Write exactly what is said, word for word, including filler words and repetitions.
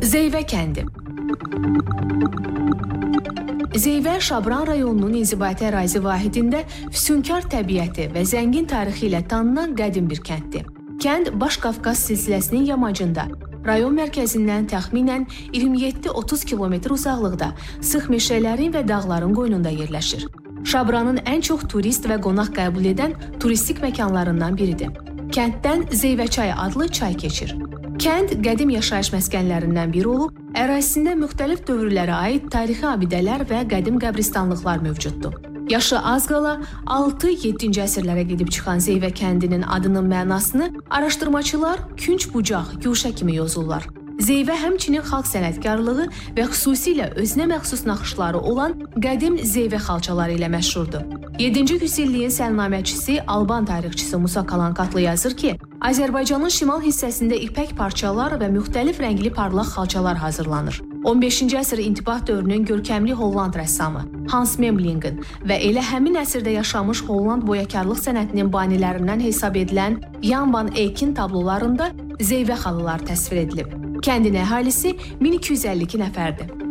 Zeyvə kəndi. Zeyvə Şabran rayonunun inzibati ərazi vahidində füsunkar təbiəti və zəngin tarixi ilə tanınan qədim bir kənddir. Kənd Baş Qafqaz silsiləsinin yamacında, rayon mərkəzindən təxminən iyirmi yeddi otuz kilometr uzaqlıqda, sıx meşələrin və dağların qoynunda yerləşir. Şabranın ən çox turist və qonaq qəbul edən turistik məkanlarından biridir. Kənddən Zeyvə çayı adlı çay keçir. Kənd qədim yaşayış məskənlərindən biri olub, ərazisində müxtəlif dövrlərə aid tarixi abidələr və qədim qəbristanlıqlar mövcuddur. Yaşı az qala altı yeddinci əsrlərə gedib çıxan Zeyvə kəndinin adının mənasını araşdırmaçılar künc bucaq, guşə kimi yozurlar. Zeyvə həmçinin xalq sənətkarlığı və xüsusilə özünə məxsus naxışları olan qədim Zeyvə xalçaları ilə məşhurdur. yeddinci yüzilliyin səlnaməçisi Alban tarixçisi Musa Kalankatlı yazır ki, Azərbaycanın şimal hissəsində ipək parçalar və müxtəlif rəngli parlaq xalçalar hazırlanır. on beşinci əsr intibah dövrünün görkəmli Holland rəssamı Hans Memlingen və elə həmin əsrdə yaşamış Holland boyakarlıq sənətinin banilərindən hesab edilən Jan van Eyck'in tablolarında Zeyvə xalılar təsvir edilib. Kəndin əhalisi min iki yüz əlli iki nəfərdir.